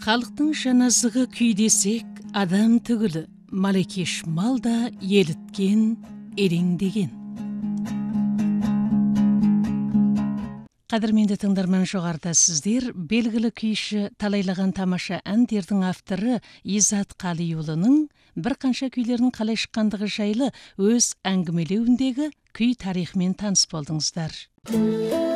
Халықтың жаназығы күй десек, адам түгілі, малекеш мал да еліткен, ереңдеген. Қадірменді тыңдарман, жоғарыда сіздер белгілі күйші, талайлаған тамаша әндердің авторы Изат Қалиұлының бір қанша күйлерінің қалай шыққандығы жайлы өз әңгімелеуіндегі күй тарихымен таныс болдыңыздар.